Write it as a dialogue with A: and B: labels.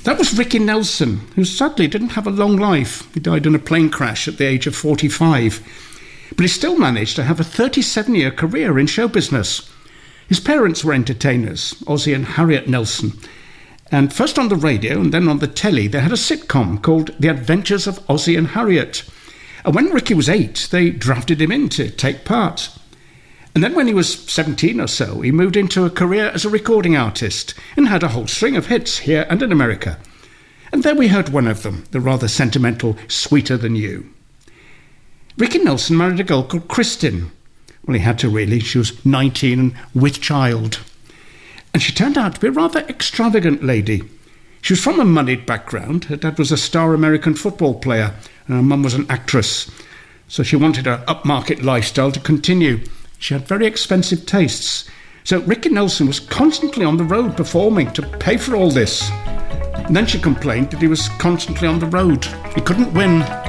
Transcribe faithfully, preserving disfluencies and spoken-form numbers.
A: That was Ricky Nelson, who sadly didn't have a long life. He died in a plane crash at the age of forty-five. But he still managed to have a thirty-seven-year career in show business. His parents were entertainers, Ozzie and Harriet Nelson. And first on the radio and then on the telly, they had a sitcom called The Adventures of Ozzie and Harriet. And when Ricky was eight, they drafted him in to take part. And then when he was seventeen or so, he moved into a career as a recording artist and had a whole string of hits here and in America. And there we heard one of them, the rather sentimental Sweeter Than You. Ricky Nelson married a girl called Kristin. Well, he had to really. She was nineteen and with child. And she turned out to be a rather extravagant lady. She was from a moneyed background. Her dad was a star American football player, and her mum was an actress. So she wanted her upmarket lifestyle to continue. She had very expensive tastes. So Ricky Nelson was constantly on the road performing to pay for all this. And then she complained that he was constantly on the road. He couldn't win.